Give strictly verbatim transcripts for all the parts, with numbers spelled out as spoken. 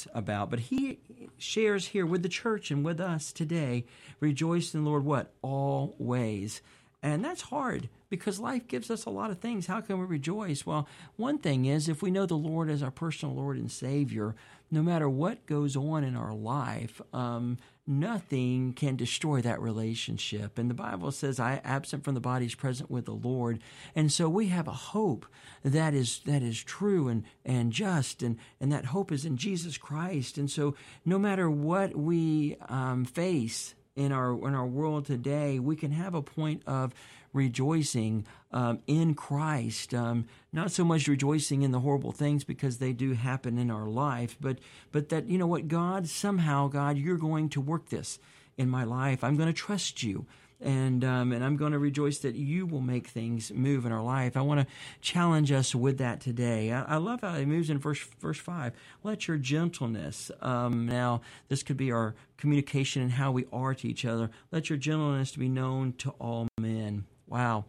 talks about. But he shares here with the church and with us today, rejoice in the Lord what? Always. And that's hard because life gives us a lot of things. How can we rejoice? Well, one thing is if we know the Lord as our personal Lord and Savior, no matter what goes on in our life, um, nothing can destroy that relationship. And the Bible says, I absent from the body is present with the Lord. And so we have a hope that is that is true and, and just, and, and that hope is in Jesus Christ. And so no matter what we um, face in our in our world today, we can have a point of rejoicing um, in Christ. Um, not so much rejoicing in the horrible things because they do happen in our life, but but that, you know what, God, somehow, God, you're going to work this in my life. I'm going to trust you. And um, and I'm going to rejoice that you will make things move in our life. I want to challenge us with that today. I, I love how it moves in verse verse five. Let your gentleness. Um, now, this could be our communication and how we are to each other. Let your gentleness be known to all men. Wow.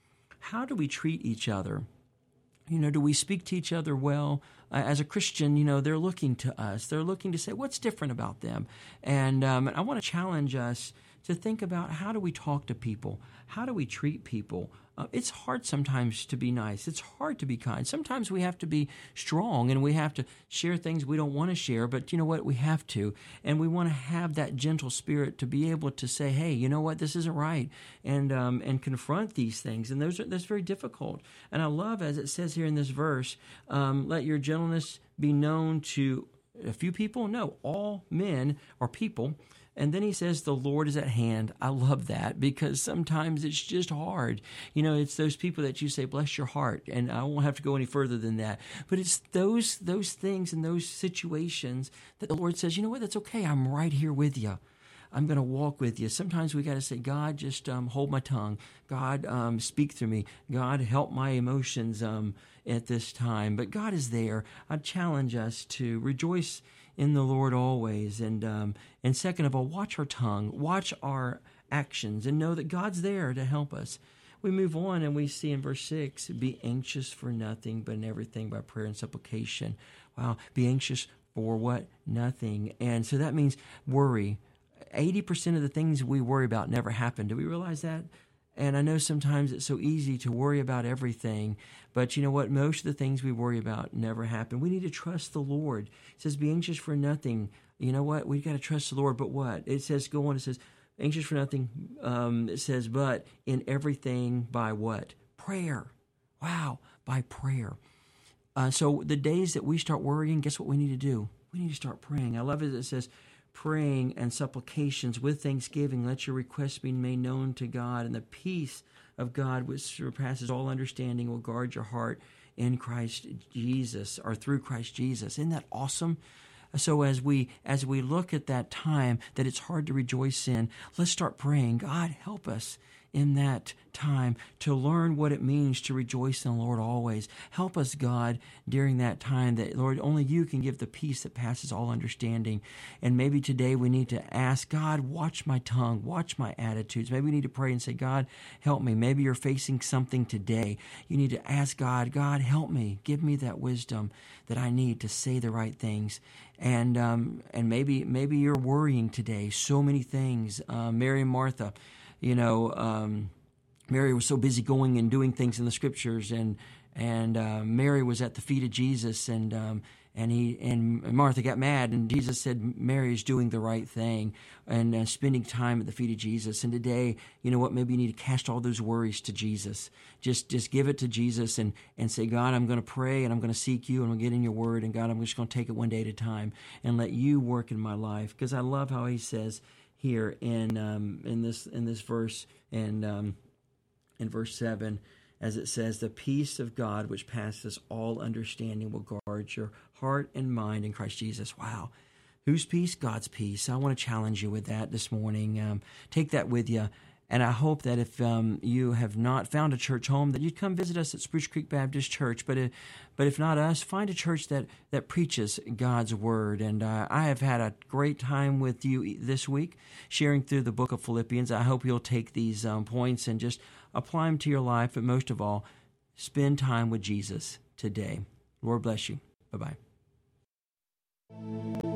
How do we treat each other? You know, do we speak to each other well? Uh, as a Christian, you know, they're looking to us. They're looking to say, what's different about them? And um, I want to challenge us to think about, how do we talk to people? How do we treat people? Uh, it's hard sometimes to be nice. It's hard to be kind. Sometimes we have to be strong and we have to share things we don't want to share, but you know what? We have to. And we want to have that gentle spirit to be able to say, hey, you know what? This isn't right. And um, and confront these things. And those are, that's very difficult. And I love, as it says here in this verse, um, let your gentleness be known to a few people. No, all men or people. And then he says, the Lord is at hand. I love that because sometimes it's just hard. You know, it's those people that you say, bless your heart. And I won't have to go any further than that. But it's those those things and those situations that the Lord says, you know what, that's okay. I'm right here with you. I'm going to walk with you. Sometimes we got to say, God, just um, hold my tongue. God, um, speak through me. God, help my emotions um, at this time. But God is there. I challenge us to rejoice in the Lord always. And um, and second of all, watch our tongue, watch our actions, and know that God's there to help us. We move on and we see in verse six, be anxious for nothing, but in everything by prayer and supplication. Wow, be anxious for what? Nothing. And so that means worry. eighty percent of the things we worry about never happen. Do we realize that? And I know sometimes it's so easy to worry about everything, but you know what? Most of the things we worry about never happen. We need to trust the Lord. It says, be anxious for nothing. You know what? We've got to trust the Lord, but what? It says, go on, it says, anxious for nothing. Um, it says, but in everything by what? Prayer. Wow, by prayer. Uh, so the days that we start worrying, guess what we need to do? We need to start praying. I love it. It says, praying and supplications with thanksgiving, let your requests be made known to God, and the peace of God, which surpasses all understanding, will guard your heart in Christ Jesus, or through Christ Jesus. Isn't that awesome? So as we as we look at that time that it's hard to rejoice in, let's start praying. God, help us in that time to learn what it means to rejoice in the Lord always. Help us, God, during that time that, Lord, only you can give the peace that passes all understanding. And maybe today we need to ask, God, watch my tongue, watch my attitudes. Maybe we need to pray and say, God, help me. Maybe you're facing something today. You need to ask God, God, help me. Give me that wisdom that I need to say the right things. And um, and maybe maybe you're worrying today, so many things. Uh, Mary and Martha, you know, um, Mary was so busy going and doing things in the scriptures, and and uh, Mary was at the feet of Jesus, and um, and he and Martha got mad, and Jesus said, Mary is doing the right thing and uh, spending time at the feet of Jesus. And today, you know what? Maybe you need to cast all those worries to Jesus. Just just give it to Jesus and and say, God, I'm going to pray and I'm going to seek you and I'm going to get in your word, and God, I'm just going to take it one day at a time and let you work in my life. Because I love how he says here in um, in this in this verse and um, in verse seven, as it says, the peace of God which passes all understanding will guard your heart and mind in Christ Jesus. Wow. Whose peace? God's peace. I want to challenge you with that this morning. Um, take that with you. And I hope that if um, you have not found a church home, that you'd come visit us at Spruce Creek Baptist Church. But, uh, but if not us, find a church that, that preaches God's Word. And uh, I have had a great time with you this week, sharing through the book of Philippians. I hope you'll take these um, points and just apply them to your life. But most of all, spend time with Jesus today. Lord bless you. Bye-bye.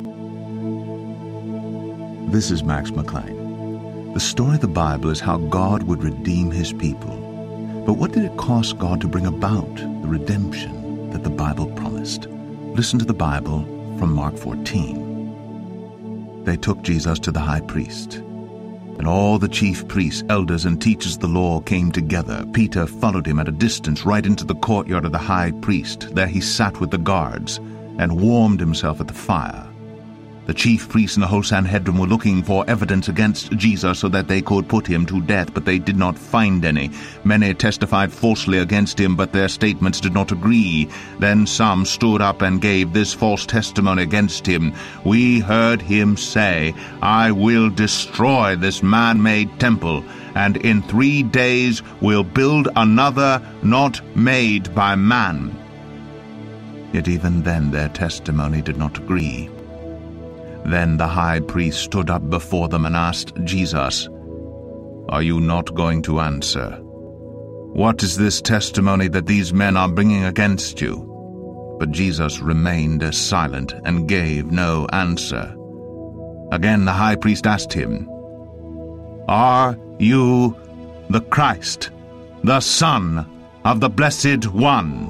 This is Max McLean. The story of the Bible is how God would redeem his people. But what did it cost God to bring about the redemption that the Bible promised? Listen to the Bible from Mark fourteen. They took Jesus to the high priest, and all the chief priests, elders, and teachers of the law came together. Peter followed him at a distance right into the courtyard of the high priest. There he sat with the guards and warmed himself at the fire. The chief priests and the whole Sanhedrin were looking for evidence against Jesus so that they could put him to death, but they did not find any. Many testified falsely against him, but their statements did not agree. Then some stood up and gave this false testimony against him. We heard him say, I will destroy this man-made temple, and in three days will build another not made by man. Yet even then their testimony did not agree. Then the high priest stood up before them and asked Jesus, Are you not going to answer? What is this testimony that these men are bringing against you? But Jesus remained silent and gave no answer. Again the high priest asked him, Are you the Christ, the Son of the Blessed One?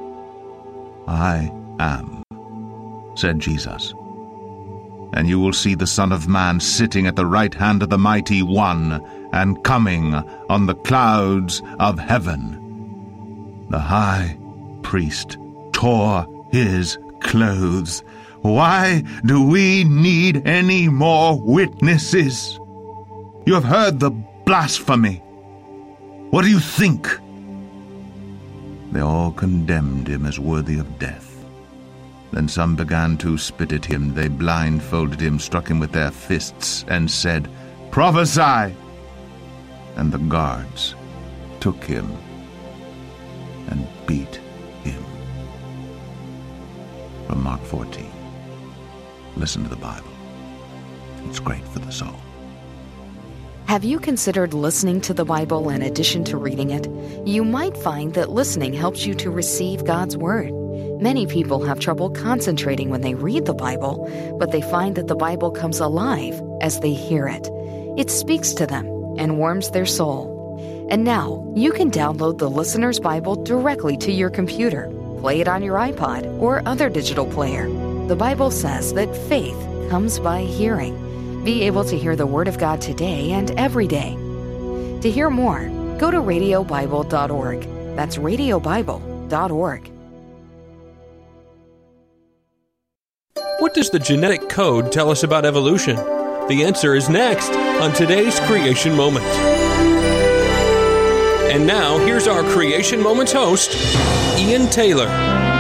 I am, said Jesus. And you will see the Son of Man sitting at the right hand of the Mighty One, and coming on the clouds of heaven. The high priest tore his clothes. Why do we need any more witnesses? You have heard the blasphemy. What do you think? They all condemned him as worthy of death. Then some began to spit at him. They blindfolded him, struck him with their fists, and said, Prophesy! And the guards took him and beat him. From Mark fourteen. Listen to the Bible. It's great for the soul. Have you considered listening to the Bible in addition to reading it? You might find that listening helps you to receive God's Word. Many people have trouble concentrating when they read the Bible, but they find that the Bible comes alive as they hear it. It speaks to them and warms their soul. And now, you can download the Listener's Bible directly to your computer, play it on your iPod or other digital player. The Bible says that faith comes by hearing. Be able to hear the Word of God today and every day. To hear more, go to radio bible dot org. That's radio bible dot org. What does the genetic code tell us about evolution? The answer is next on today's Creation Moment. And now, here's our Creation Moments host, Ian Taylor.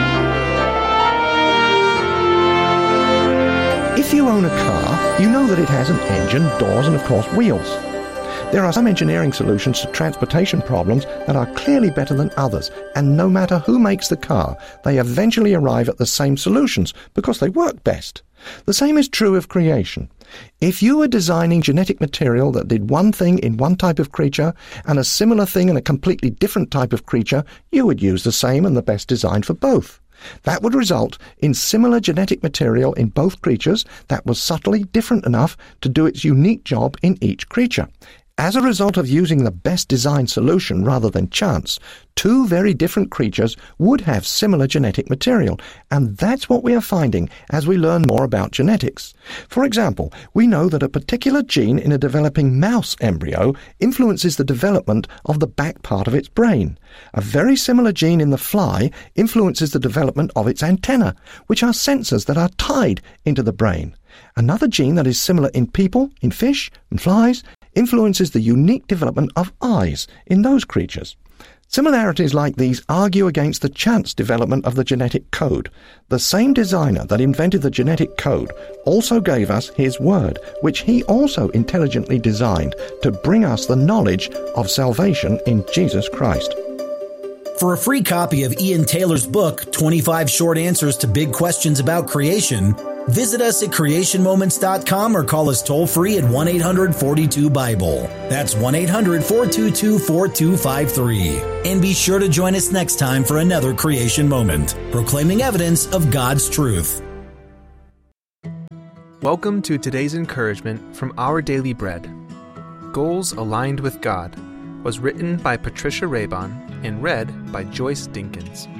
If you own a car, you know that it has an engine, doors, and of course wheels. There are some engineering solutions to transportation problems that are clearly better than others, and no matter who makes the car, they eventually arrive at the same solutions because they work best. The same is true of creation. If you were designing genetic material that did one thing in one type of creature and a similar thing in a completely different type of creature, you would use the same and the best design for both. That would result in similar genetic material in both creatures that was subtly different enough to do its unique job in each creature. As a result of using the best designed solution rather than chance, two very different creatures would have similar genetic material, and that's what we are finding as we learn more about genetics. For example, we know that a particular gene in a developing mouse embryo influences the development of the back part of its brain. A very similar gene in the fly influences the development of its antennae, which are sensors that are tied into the brain. Another gene that is similar in people, in fish, and flies influences the unique development of eyes in those creatures. Similarities like these argue against the chance development of the genetic code. The same designer that invented the genetic code also gave us his word, which he also intelligently designed to bring us the knowledge of salvation in Jesus Christ. For a free copy of Ian Taylor's book, twenty-five Short Answers to Big Questions About Creation, visit us at creation moments dot com or call us toll-free at one eight hundred four two Bible. That's one eight hundred four two two four two five three. And be sure to join us next time for another Creation Moment, proclaiming evidence of God's truth. Welcome to today's encouragement from Our Daily Bread. Goals Aligned with God was written by Patricia Raybon and read by Joyce Dinkins.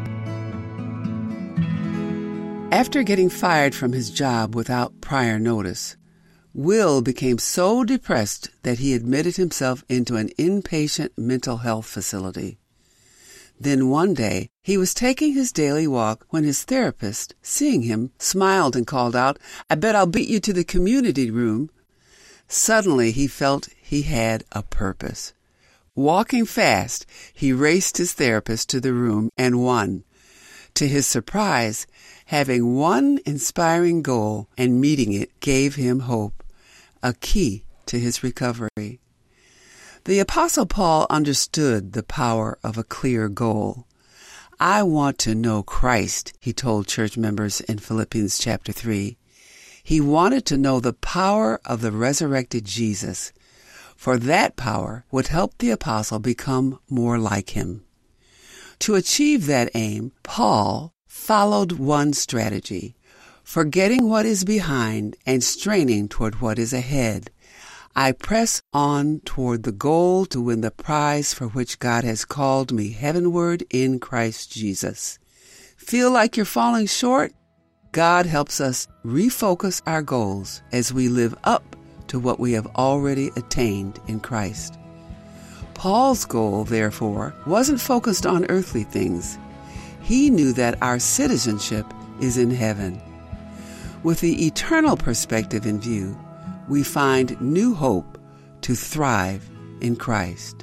After getting fired from his job without prior notice, Will became so depressed that he admitted himself into an inpatient mental health facility. Then one day, he was taking his daily walk when his therapist, seeing him, smiled and called out, "I bet I'll beat you to the community room." Suddenly, he felt he had a purpose. Walking fast, he raced his therapist to the room and won. To his surprise, having one inspiring goal and meeting it gave him hope, a key to his recovery. The Apostle Paul understood the power of a clear goal. "I want to know Christ," he told church members in Philippians chapter three. He wanted to know the power of the resurrected Jesus, for that power would help the apostle become more like him. To achieve that aim, Paul followed one strategy, forgetting what is behind and straining toward what is ahead. "I press on toward the goal to win the prize for which God has called me heavenward in Christ Jesus." Feel like you're falling short? God helps us refocus our goals as we live up to what we have already attained in Christ. Paul's goal, therefore, wasn't focused on earthly things. He knew that our citizenship is in heaven. With the eternal perspective in view, we find new hope to thrive in Christ.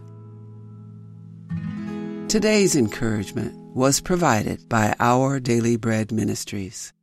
Today's encouragement was provided by Our Daily Bread Ministries.